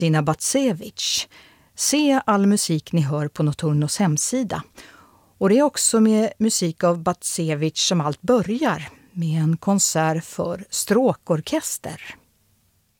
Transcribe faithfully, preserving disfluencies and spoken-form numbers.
Dina Batsevich. Se all musik ni hör på Nocturnos hemsida. Och det är också med musik av Batsevich som allt börjar, med en konsert för stråkorkester.